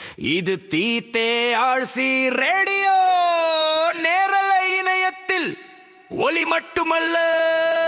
இது தீத்தே ஆழ்சி ரேடியோ நேரலை இணையத்தில் ஒலி மட்டுமல்ல